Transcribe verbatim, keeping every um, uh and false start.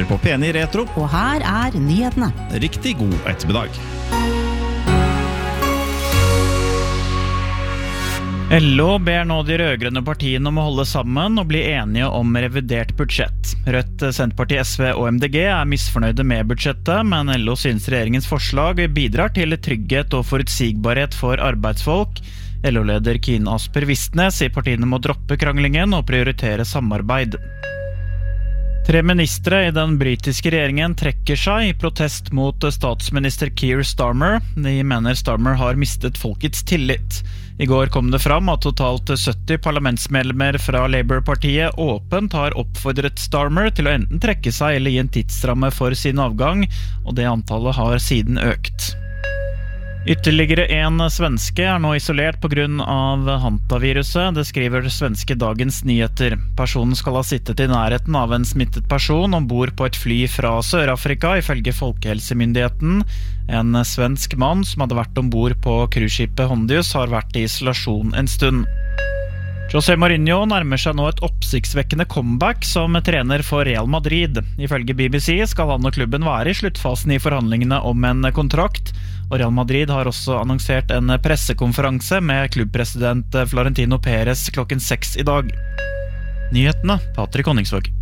hører på P ni Retro. Og her er nyhetene. Riktig god ettermiddag. L O ber nå de rødgrønne partiene om å holde sammen og bli enige om revidert budsjett. Rødt, Senterpartiet, S V og M D G er misfornøyde med budsjettet, men L O synes regjeringens forslag bidrar til trygghet og forutsigbarhet for arbeidsfolk. L O-leder Kine Asper Vistnes sier partiene må droppe kranglingen og prioritere samarbeid. Tre ministre i den britiske regjeringen trekker seg i protest mot statsminister Keir Starmer. De mener Starmer har mistet folkets tillit. I går kom det fram at totalt sytti parlamentsmedlemmer fra Labour-partiet åpent har oppfordret Starmer til å enten trekke seg eller gi en tidsramme for sin avgang, og det antallet har siden økt. Ytterligere en svenske er nå isolert på grunn av hantaviruset, det skriver svenske Dagens Nyheter. Personen skal ha sittet i nærheten av en smittet person ombord på et fly fra Sør-Afrika, ifølge Folkehelsemyndigheten. En svensk mann som hadde vært ombord på cruiseskipet Hondius har vært i isolasjon en stund. José Mourinho nærmer seg nå et oppsiktsvekkende comeback som trener for Real Madrid. Ifølge B B C skal han og klubben være i sluttfasen i forhandlingene om en kontrakt, og Real Madrid har også annonsert en pressekonferanse med klubbpresident Florentino Perez klokken seks i dag. Nyhetene, Patrick Honningsvåg.